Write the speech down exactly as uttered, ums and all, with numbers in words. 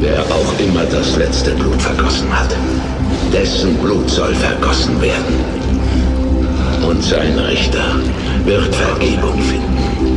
Wer auch immer das letzte Blut vergossen hat, dessen Blut soll vergossen werden. Und sein Richter wird Vergebung finden.